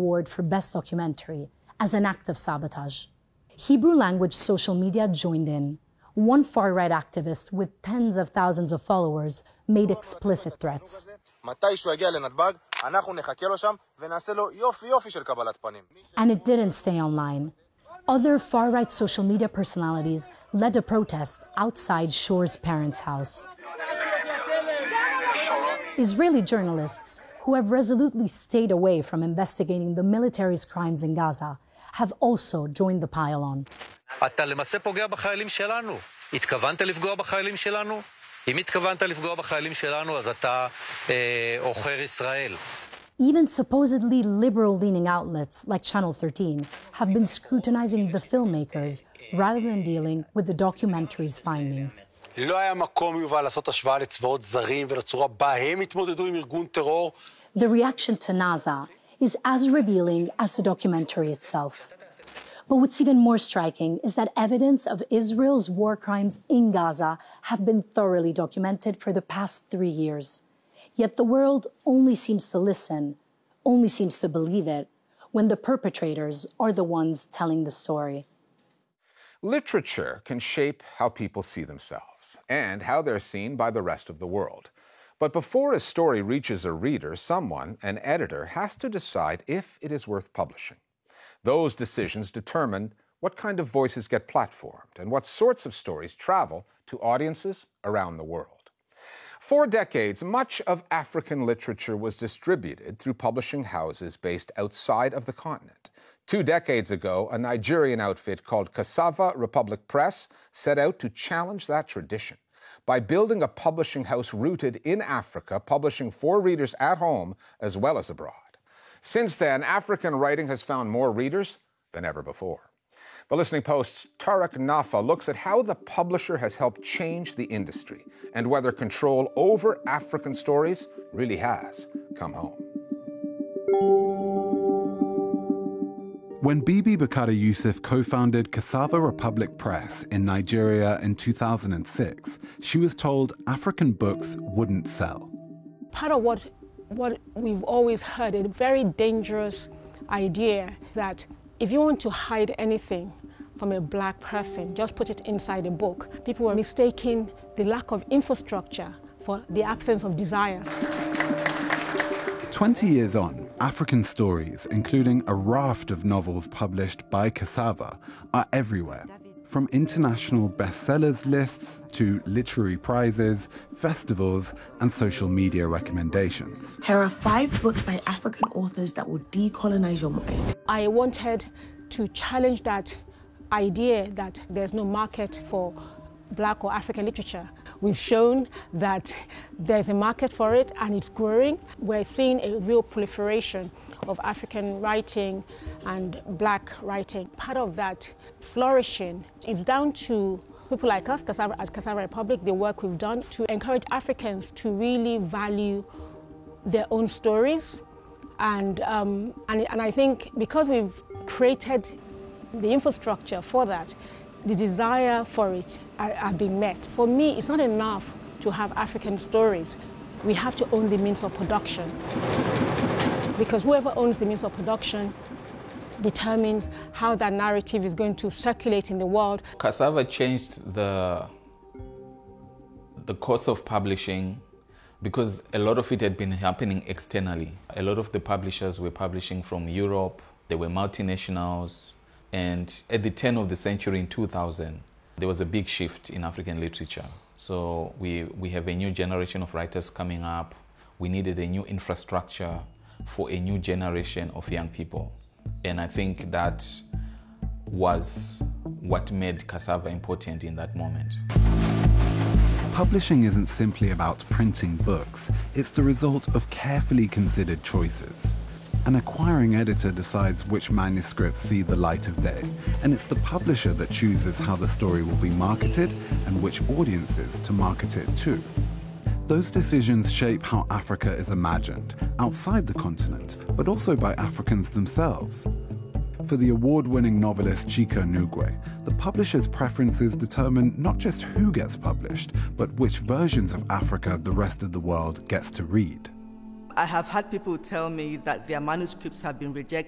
award for Best Documentary as an act of sabotage. Hebrew-language social media joined in. One far-right activist with tens of thousands of followers made explicit threats. And it didn't stay online. Other far-right social media personalities led a protest outside Shore's parents' house. Israeli journalists, who have resolutely stayed away from investigating the military's crimes in Gaza, have also joined the pile-on. אתה למעשה פוגע בחיילים שלנו. התכוונת לפגוע בחיילים שלנו? אם התכוונת לפגוע בחיילים שלנו, אז אתה עוכר ישראל. Even supposedly liberal-leaning outlets like Channel 13 have been scrutinizing the filmmakers rather than dealing with the documentary's findings. לא היה מקום יובל לעשות השוואה לצבאות זרים ולצורה בה הם התמודדו עם ארגון טרור. The reaction to NASA is as revealing as the documentary itself. But what's even more striking is that evidence of Israel's war crimes in Gaza have been thoroughly documented for the past 3 years. Yet the world only seems to listen, only seems to believe it, when the perpetrators are the ones telling the story. Literature can shape how people see themselves and how they're seen by the rest of the world. But before a story reaches a reader, someone, an editor, has to decide if it is worth publishing. Those decisions determine what kind of voices get platformed and what sorts of stories travel to audiences around the world. For decades, much of African literature was distributed through publishing houses based outside of the continent. 2 decades ago, a Nigerian outfit called Cassava Republic Press set out to challenge that tradition by building a publishing house rooted in Africa, publishing for readers at home as well as abroad. Since then, African writing has found more readers than ever before. The Listening Post's Tarek Nafa looks at how the publisher has helped change the industry and whether control over African stories really has come home. When Bibi Bakari Yusuf co-founded Cassava Republic Press in Nigeria in 2006, she was told African books wouldn't sell. Part of what we've always heard, a very dangerous idea that if you want to hide anything from a black person, just put it inside a book. People were mistaking the lack of infrastructure for the absence of desire. 20 years on, African stories, including a raft of novels published by Cassava, are everywhere. From international bestsellers lists to literary prizes, festivals, and social media recommendations. Here are 5 books by African authors that will decolonize your mind. I wanted to challenge that idea that there's no market for Black or African literature. We've shown that there's a market for it and it's growing. We're seeing a real proliferation of African writing and Black writing. Part of that flourishing is down to people like us at Cassava Republic, the work we've done to encourage Africans to really value their own stories. And I think because we've created the infrastructure for that, the desire for it are being met. For me, it's not enough to have African stories. We have to own the means of production. Because whoever owns the means of production determines how that narrative is going to circulate in the world. Cassava changed the course of publishing because a lot of it had been happening externally. A lot of the publishers were publishing from Europe, they were multinationals, and at the turn of the century in 2000, there was a big shift in African literature. So we have a new generation of writers coming up. We needed a new infrastructure for a new generation of young people. And I think that was what made Cassava important in that moment. Publishing isn't simply about printing books. It's the result of carefully considered choices. An acquiring editor decides which manuscripts see the light of day, and it's the publisher that chooses how the story will be marketed and which audiences to market it to. Those decisions shape how Africa is imagined, outside the continent, but also by Africans themselves. For the award-winning novelist Chika Nugwe, the publisher's preferences determine not just who gets published, but which versions of Africa the rest of the world gets to read. I have had people tell me that their manuscripts have been rejected